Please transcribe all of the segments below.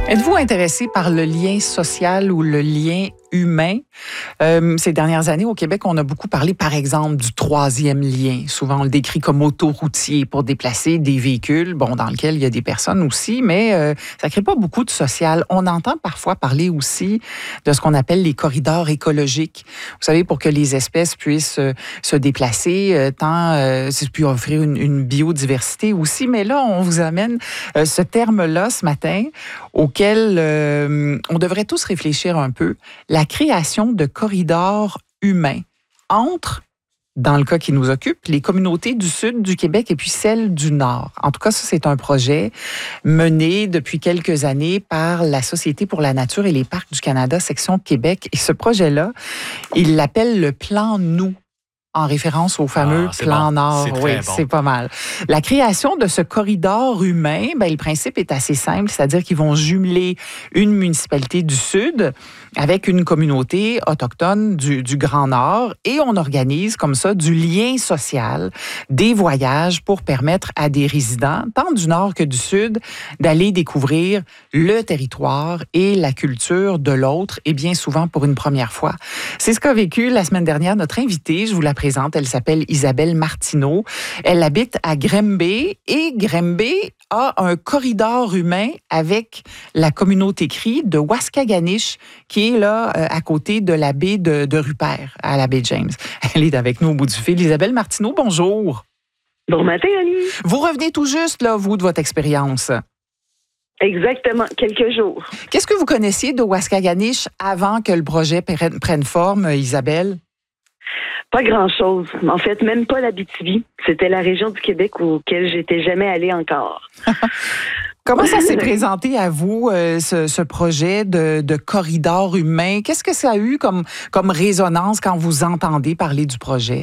Êtes-vous intéressé par le lien social ou le lien humain? Ces dernières années, au Québec, on a beaucoup parlé, par exemple, du troisième lien. Souvent, on le décrit comme autoroutier pour déplacer des véhicules, dans lequel il y a des personnes aussi, mais ça ne crée pas beaucoup de social. On entend parfois parler aussi de ce qu'on appelle les corridors écologiques. Vous savez, pour que les espèces puissent se déplacer, puis offrir une biodiversité aussi. Mais là, on vous amène ce terme-là ce matin, auquel on devrait tous réfléchir un peu. La création de corridors humains entre, dans le cas qui nous occupe, les communautés du sud du Québec et puis celles du nord. En tout cas, ça, c'est un projet mené depuis quelques années par la Société pour la nature et les parcs du Canada, section Québec. Et ce projet-là, il l'appelle le Plan Nous, en référence au fameux plan Nord. Oui, c'est pas mal. La création de ce corridor humain, le principe est assez simple, c'est-à-dire qu'ils vont jumeler une municipalité du Sud avec une communauté autochtone du Grand Nord et on organise comme ça du lien social, des voyages pour permettre à des résidents, tant du Nord que du Sud, d'aller découvrir le territoire et la culture de l'autre et bien souvent pour une première fois. C'est ce qu'a vécu la semaine dernière notre invitée, je vous la présente, elle s'appelle Isabelle Martineau. Elle habite à Granby et Granby a un corridor humain avec la communauté crie de Waskaganish qui est là à côté de la baie de Rupert, à la baie James. Elle est avec nous au bout du fil. Isabelle Martineau, bonjour. Bon matin, Annie. Vous revenez tout juste, là, vous, de votre expérience. Exactement, quelques jours. Qu'est-ce que vous connaissiez de Waskaganish avant que le projet prenne forme, Isabelle? Pas grand-chose. En fait, même pas l'Abitibi. C'était la région du Québec auquel j'étais jamais allée encore. Comment ça s'est présenté à vous, ce projet de corridor humain? Qu'est-ce que ça a eu comme résonance quand vous entendez parler du projet?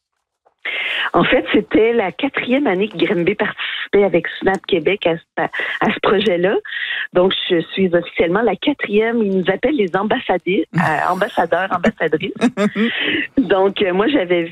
En fait, c'était la 4e année que Granby participait avec SNAP Québec à ce projet-là. Donc, je suis officiellement la 4e. Ils nous appellent les ambassadeurs, ambassadrices. Donc, moi, j'avais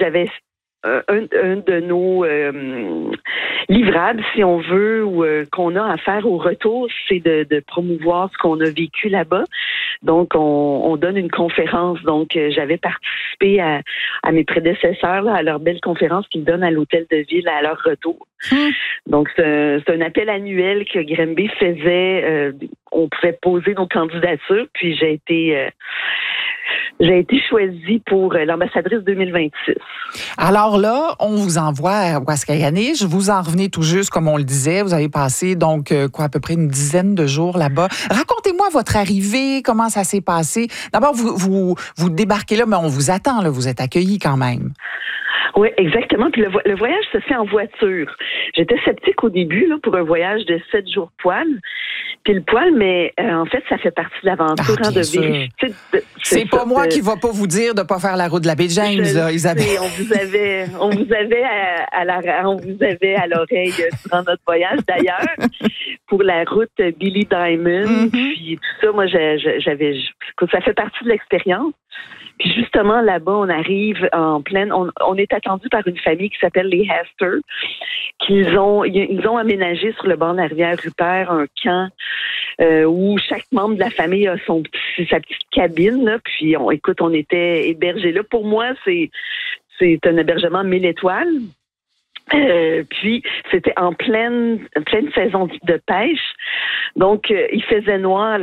un de nos livrables, si on veut, ou qu'on a à faire au retour, c'est de promouvoir ce qu'on a vécu là-bas. Donc, on donne une conférence. Donc, j'avais participé à mes prédécesseurs, là, à leur belle conférence qu'ils donnent à l'hôtel de ville à leur retour. Donc, c'est un appel annuel que Granby faisait. On pouvait poser nos candidatures, puis j'ai été choisie pour l'ambassadrice 2026. Alors là, on vous envoie à Waskaganish. Vous en revenez tout juste, comme on le disait. Vous avez passé donc à peu près une dizaine de jours là-bas. Racontez-moi votre arrivée, comment ça s'est passé. D'abord, vous débarquez là, mais on vous attend, là. Vous êtes accueillis quand même. Oui, exactement. Puis le voyage se fait en voiture. J'étais sceptique au début là, pour un voyage de 7 jours poil. Puis le poil, mais en fait, ça fait partie de l'aventure de vérifier. C'est pas moi qui va pas vous dire de pas faire la route de la baie James, là, Isabelle. On vous avait à l'oreille durant notre voyage, d'ailleurs, pour la route Billy Diamond. Puis tout ça, moi, ça fait partie de l'expérience. Puis justement, là-bas, on arrive en pleine... On est attendu par une famille qui s'appelle les Hester, ils ont aménagé sur le bord de la rivière Rupert un camp où chaque membre de la famille a sa petite cabine. Là, puis, on était hébergés là. Pour moi, c'est un hébergement 1000 étoiles. Puis c'était en pleine saison de pêche, donc il faisait noir.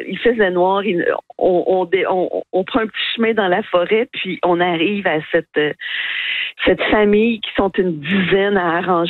On prend un petit chemin dans la forêt, puis on arrive à cette famille qui sont une dizaine à arranger